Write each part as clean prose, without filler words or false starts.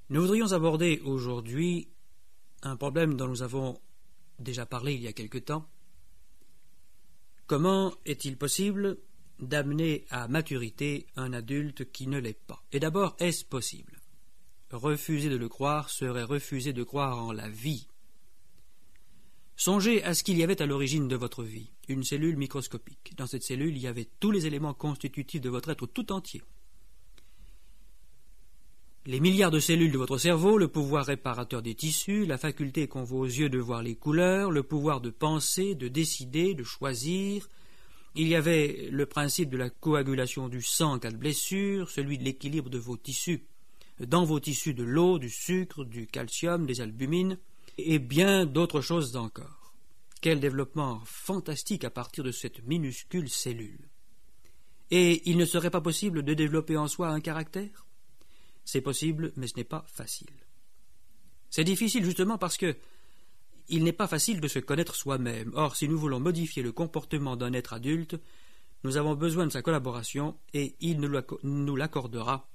Nous voudrions aborder aujourd'hui un problème dont nous avons déjà parlé il y a quelque temps. Comment est-il possible d'amener à maturité un adulte qui ne l'est pas? Et d'abord, est-ce possible? Refuser de le croire serait refuser de croire en la vie. Songez à ce qu'il y avait à l'origine de votre vie, une cellule microscopique. Dans cette cellule, il y avait tous les éléments constitutifs de votre être tout entier. Les milliards de cellules de votre cerveau, le pouvoir réparateur des tissus, la faculté qu'ont vos yeux de voir les couleurs, le pouvoir de penser, de décider, de choisir. Il y avait le principe de la coagulation du sang en cas de blessure, celui de l'équilibre de vos tissus. Dans vos tissus de l'eau, du sucre, du calcium, des albumines, et bien d'autres choses encore. Quel développement fantastique à partir de cette minuscule cellule. Et il ne serait pas possible de développer en soi un caractère? C'est possible, mais ce n'est pas facile. C'est difficile justement parce que il n'est pas facile de se connaître soi-même. Or, si nous voulons modifier le comportement d'un être adulte, nous avons besoin de sa collaboration et il ne nous l'accordera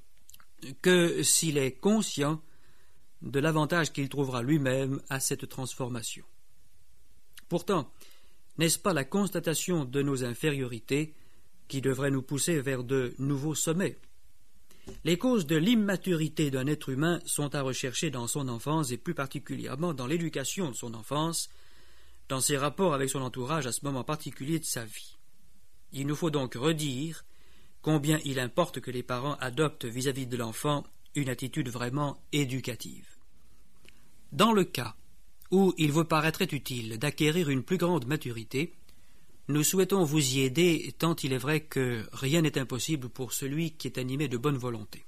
que s'il est conscient de l'avantage qu'il trouvera lui-même à cette transformation. Pourtant, n'est-ce pas la constatation de nos infériorités qui devrait nous pousser vers de nouveaux sommets? Les causes de l'immaturité d'un être humain sont à rechercher dans son enfance et plus particulièrement dans l'éducation de son enfance, dans ses rapports avec son entourage à ce moment particulier de sa vie. Il nous faut donc redire combien il importe que les parents adoptent vis-à-vis de l'enfant une attitude vraiment éducative. Dans le cas où il vous paraîtrait utile d'acquérir une plus grande maturité, nous souhaitons vous y aider tant il est vrai que rien n'est impossible pour celui qui est animé de bonne volonté.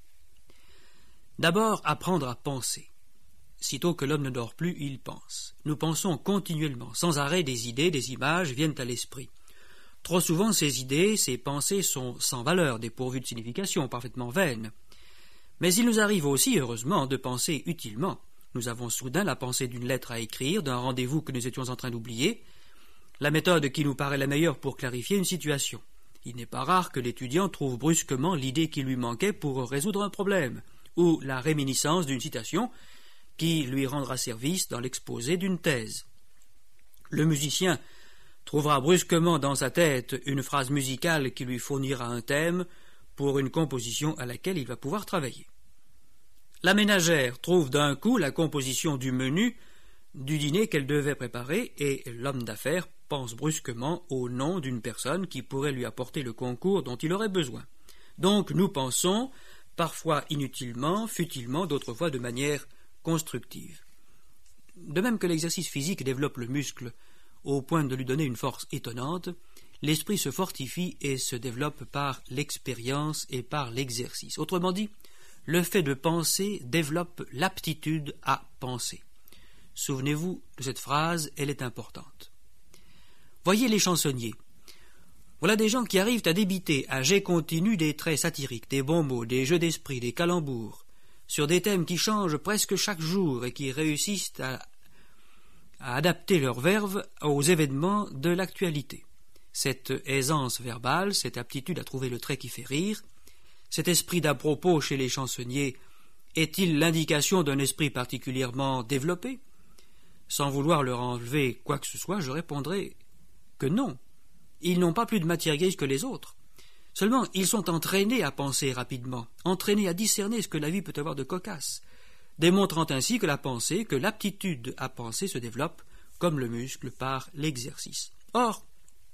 D'abord, apprendre à penser. Sitôt que l'homme ne dort plus, il pense. Nous pensons continuellement, sans arrêt des idées, des images viennent à l'esprit. Trop souvent, ces idées, ces pensées sont sans valeur, dépourvues de signification, parfaitement vaines. Mais il nous arrive aussi, heureusement, de penser utilement. Nous avons soudain la pensée d'une lettre à écrire, d'un rendez-vous que nous étions en train d'oublier, la méthode qui nous paraît la meilleure pour clarifier une situation. Il n'est pas rare que l'étudiant trouve brusquement l'idée qui lui manquait pour résoudre un problème, ou la réminiscence d'une citation qui lui rendra service dans l'exposé d'une thèse. Le musicien trouvera brusquement dans sa tête une phrase musicale qui lui fournira un thème pour une composition à laquelle il va pouvoir travailler. La ménagère trouve d'un coup la composition du menu du dîner qu'elle devait préparer et l'homme d'affaires pense brusquement au nom d'une personne qui pourrait lui apporter le concours dont il aurait besoin. Donc nous pensons, parfois inutilement, futilement, d'autres fois de manière constructive. De même que l'exercice physique développe le muscle au point de lui donner une force étonnante, l'esprit se fortifie et se développe par l'expérience et par l'exercice. Autrement dit, le fait de penser développe l'aptitude à penser. Souvenez-vous de cette phrase, elle est importante. Voyez les chansonniers. Voilà des gens qui arrivent à débiter à jet continu des traits satiriques, des bons mots, des jeux d'esprit, des calembours, sur des thèmes qui changent presque chaque jour et qui réussissent à adapter leur verve aux événements de l'actualité. Cette aisance verbale, cette aptitude à trouver le trait qui fait rire, cet esprit d'à-propos chez les chansonniers, est-il l'indication d'un esprit particulièrement développé? Sans vouloir leur enlever quoi que ce soit, je répondrai que non. Ils n'ont pas plus de matière grise que les autres. Seulement, ils sont entraînés à penser rapidement, entraînés à discerner ce que la vie peut avoir de cocasse, démontrant ainsi que la pensée, que l'aptitude à penser se développe, comme le muscle, par l'exercice. Or,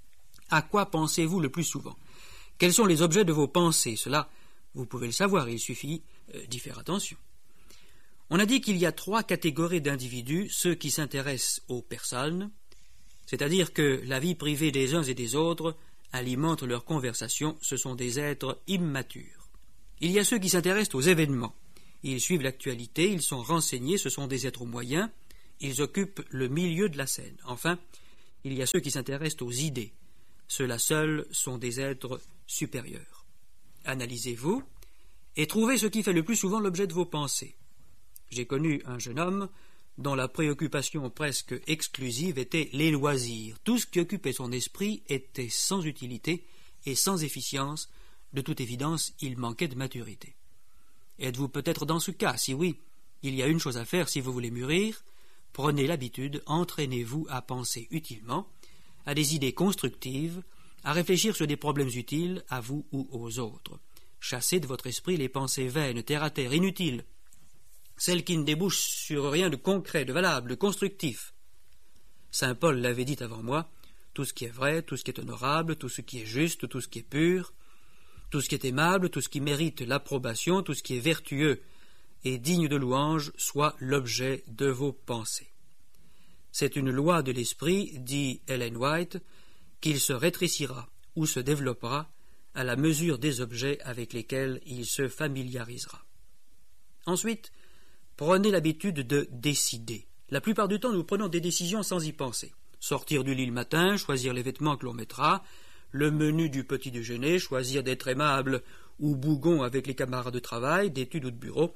à quoi pensez-vous le plus souvent? Quels sont les objets de vos pensées? Cela, vous pouvez le savoir, il suffit d'y faire attention. On a dit qu'il y a 3 catégories d'individus, ceux qui s'intéressent aux personnes, c'est-à-dire que la vie privée des uns et des autres alimente leur conversation, ce sont des êtres immatures. Il y a ceux qui s'intéressent aux événements. Ils suivent l'actualité, ils sont renseignés, ce sont des êtres moyens, ils occupent le milieu de la scène. Enfin, il y a ceux qui s'intéressent aux idées. Ceux-là seuls sont des êtres supérieurs. Analysez-vous et trouvez ce qui fait le plus souvent l'objet de vos pensées. J'ai connu un jeune homme dont la préoccupation presque exclusive était les loisirs. Tout ce qui occupait son esprit était sans utilité et sans efficience. De toute évidence, il manquait de maturité. Êtes-vous peut-être dans ce cas? Si oui, il y a une chose à faire si vous voulez mûrir. Prenez l'habitude, entraînez-vous à penser utilement, à des idées constructives, à réfléchir sur des problèmes utiles à vous ou aux autres. Chassez de votre esprit les pensées vaines, terre-à-terre, inutiles, celles qui ne débouchent sur rien de concret, de valable, de constructif. Saint Paul l'avait dit avant moi, tout ce qui est vrai, tout ce qui est honorable, tout ce qui est juste, tout ce qui est pur, tout ce qui est aimable, tout ce qui mérite l'approbation, tout ce qui est vertueux et digne de louange, soit l'objet de vos pensées. C'est une loi de l'esprit, dit Ellen White, qu'il se rétrécira ou se développera à la mesure des objets avec lesquels il se familiarisera. Ensuite, prenez l'habitude de décider. La plupart du temps, nous prenons des décisions sans y penser. Sortir du lit le matin, choisir les vêtements que l'on mettra, le menu du petit déjeuner, choisir d'être aimable ou bougon avec les camarades de travail, d'études ou de bureau.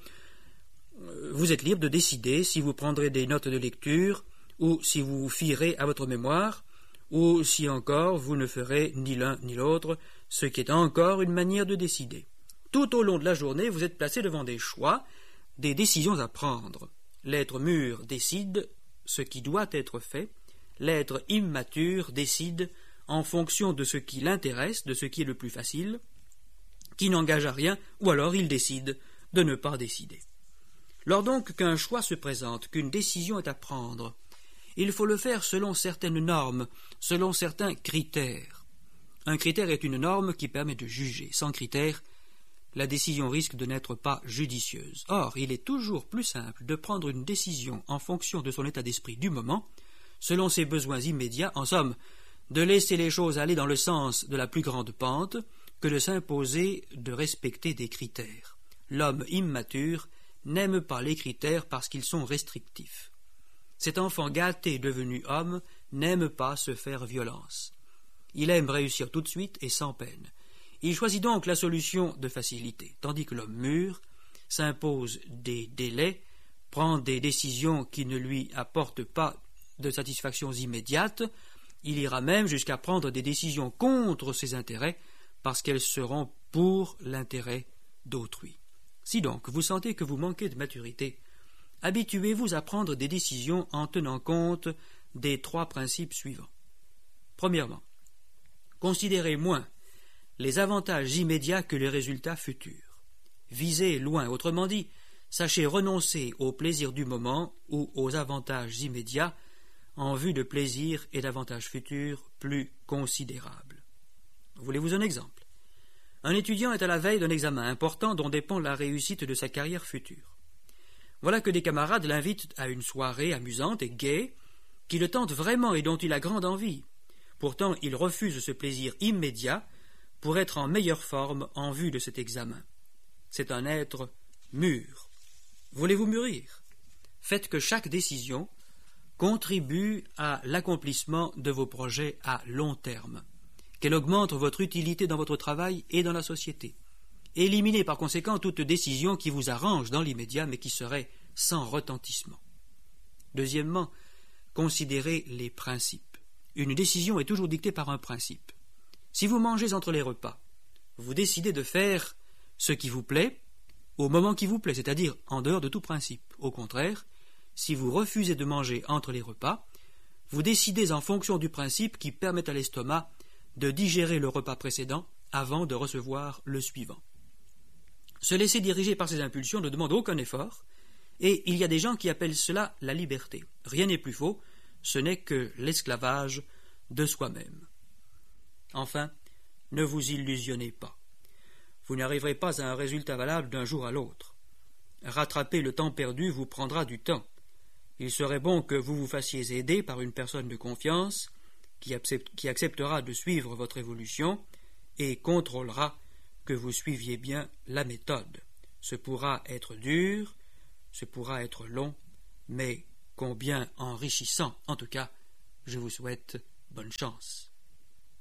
Vous êtes libre de décider si vous prendrez des notes de lecture ou si vous vous fierez à votre mémoire, ou si encore vous ne ferez ni l'un ni l'autre, ce qui est encore une manière de décider. Tout au long de la journée, vous êtes placé devant des choix, des décisions à prendre. L'être mûr décide ce qui doit être fait, l'être immature décide en fonction de ce qui l'intéresse, de ce qui est le plus facile, qui n'engage à rien, ou alors il décide de ne pas décider. Lors donc qu'un choix se présente, qu'une décision est à prendre, il faut le faire selon certaines normes, selon certains critères. Un critère est une norme qui permet de juger. Sans critère, la décision risque de n'être pas judicieuse. Or, il est toujours plus simple de prendre une décision en fonction de son état d'esprit du moment, selon ses besoins immédiats, en somme, de laisser les choses aller dans le sens de la plus grande pente, que de s'imposer de respecter des critères. L'homme immature n'aime pas les critères parce qu'ils sont restrictifs. Cet enfant gâté devenu homme n'aime pas se faire violence. Il aime réussir tout de suite et sans peine. Il choisit donc la solution de facilité, tandis que l'homme mûr s'impose des délais, prend des décisions qui ne lui apportent pas de satisfactions immédiates, il ira même jusqu'à prendre des décisions contre ses intérêts parce qu'elles seront pour l'intérêt d'autrui. Si donc vous sentez que vous manquez de maturité, habituez-vous à prendre des décisions en tenant compte des 3 principes suivants. Premièrement, considérez moins les avantages immédiats que les résultats futurs. Visez loin, autrement dit, sachez renoncer aux plaisirs du moment ou aux avantages immédiats en vue de plaisirs et d'avantages futurs plus considérables. Voulez-vous un exemple? Un étudiant est à la veille d'un examen important dont dépend la réussite de sa carrière future. Voilà que des camarades l'invitent à une soirée amusante et gaie, qui le tente vraiment et dont il a grande envie. Pourtant, il refuse ce plaisir immédiat pour être en meilleure forme en vue de cet examen. C'est un être mûr. Voulez-vous mûrir? Faites que chaque décision contribue à l'accomplissement de vos projets à long terme, qu'elle augmente votre utilité dans votre travail et dans la société. Éliminez par conséquent toute décision qui vous arrange dans l'immédiat mais qui serait sans retentissement. Deuxièmement, considérez les principes. Une décision est toujours dictée par un principe. Si vous mangez entre les repas, vous décidez de faire ce qui vous plaît au moment qui vous plaît, c'est-à-dire en dehors de tout principe. Au contraire, si vous refusez de manger entre les repas, vous décidez en fonction du principe qui permet à l'estomac de digérer le repas précédent avant de recevoir le suivant. Se laisser diriger par ses impulsions ne demande aucun effort, et il y a des gens qui appellent cela la liberté. Rien n'est plus faux, ce n'est que l'esclavage de soi-même. Enfin, ne vous illusionnez pas. Vous n'arriverez pas à un résultat valable d'un jour à l'autre. Rattraper le temps perdu vous prendra du temps. Il serait bon que vous vous fassiez aider par une personne de confiance qui acceptera de suivre votre évolution et contrôlera que vous suiviez bien la méthode. Ce pourra être dur, ce pourra être long, mais combien enrichissant. En tout cas, je vous souhaite bonne chance.